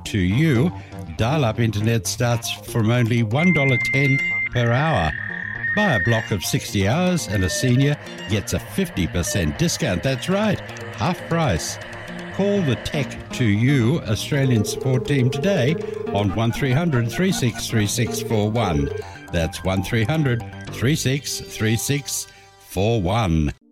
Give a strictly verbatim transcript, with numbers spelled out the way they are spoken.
to you. Dial-up internet starts from only one dollar ten per hour. Buy a block of sixty hours and a senior gets a fifty percent discount. That's right, half price. Call the Tech to You Australian support team today on one three hundred, three six three six four one. That's one three hundred, three six three six four one.